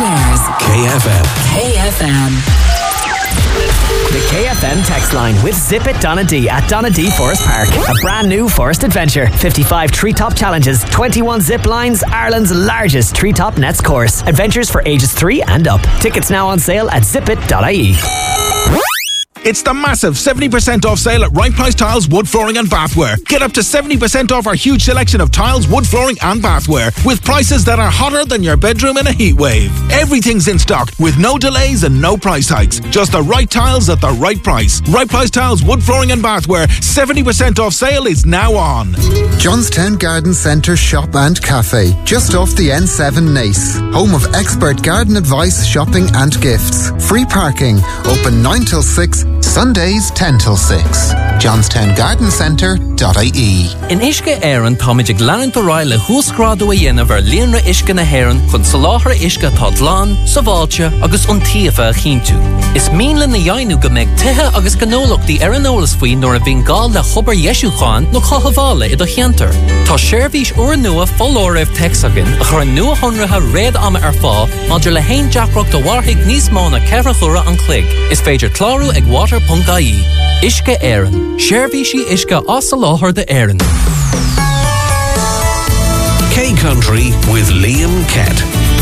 Clare's KFM. The KFM text line with Zip It Donadee at Donadee Forest Park. A brand new forest adventure. 55 treetop challenges, 21 zip lines, Ireland's largest treetop nets course. Adventures for ages 3 and up. Tickets now on sale at zipit.ie. It's the massive 70% off sale at Right Price Tiles, Wood Flooring and Bathware. Get up to 70% off our huge selection of tiles, wood flooring and bathware with prices that are hotter than your bedroom in a heat wave. Everything's in stock with no delays and no price hikes. Just the right tiles at the right price. Right Price Tiles, Wood Flooring and Bathware. 70% off sale is now on. Johnstown Garden Centre Shop and Cafe, just off the N7 Nace. Home of expert garden advice, shopping and gifts. Free parking. Open 9 till 6. Sundays 10 till 6. JohnstownGardenCentre.ie. In Ishka Éireann táiméid leann do ráile húsgrádú a dhéanamh ar líonra Ishka na hÉireann chun soláthar Ishka tá dlán, saváilte agus iontaofa a chinntiú. Is míle na dhéanú go mbeidh tithe agus gnólachtaí ar an eolas faoin nuair a bhíonn gál le chobar Yesúcháin nó chathbhála i do cheantar. Tá séirbhís uair nua follóibh texagan a chur nua honratha réad ama ar fá maidir le haon deacracht do mharthaigh níos mó na ceithreachúra an clig. Is féidir clárú ag water.ie. Ishka Éireann. Séirbhísí Ishka as sa láthair de Éireann. K Country with Liam Kett.